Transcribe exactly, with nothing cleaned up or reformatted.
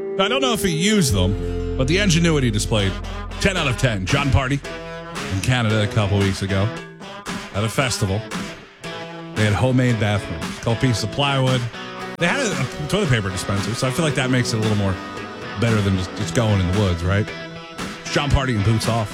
I don't know if he used them, but the ingenuity displayed. ten out of ten. John Party in Canada a couple weeks ago at a festival. They had homemade bathrooms, a couple pieces of plywood. They had a, a toilet paper dispenser, so I feel like that makes it a little more better than just, just going in the woods, right? It's John Party and Boots Off.